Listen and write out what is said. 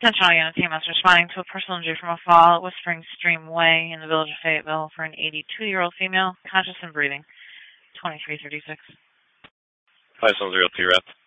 Central Unit TMS responding to a personal injury from a fall at Whispering Stream Way in the village of Fayetteville for an 82-year-old female, conscious and breathing. 2336. 570 Rep.